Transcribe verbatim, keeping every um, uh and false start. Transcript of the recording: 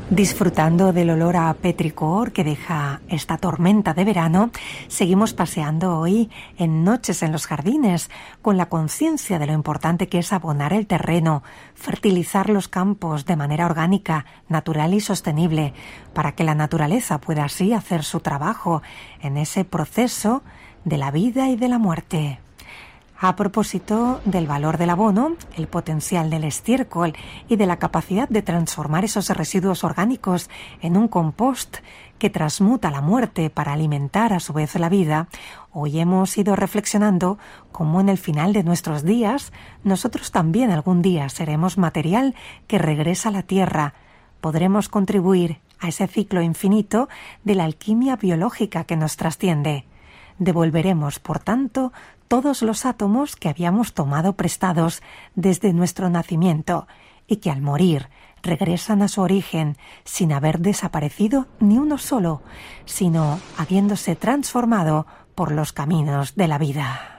Disfrutando del olor a petricor que deja esta tormenta de verano, seguimos paseando hoy en Noches en los Jardines, con la conciencia de lo importante que es abonar el terreno, fertilizar los campos de manera orgánica, natural y sostenible, para que la naturaleza pueda así hacer su trabajo en ese proceso de la vida y de la muerte. A propósito del valor del abono, el potencial del estiércol y de la capacidad de transformar esos residuos orgánicos en un compost que transmuta la muerte para alimentar a su vez la vida, hoy hemos ido reflexionando cómo en el final de nuestros días nosotros también algún día seremos material que regresa a la tierra. Podremos contribuir a ese ciclo infinito de la alquimia biológica que nos trasciende. Devolveremos, por tanto, todos los átomos que habíamos tomado prestados desde nuestro nacimiento y que al morir regresan a su origen sin haber desaparecido ni uno solo, sino habiéndose transformado por los caminos de la vida.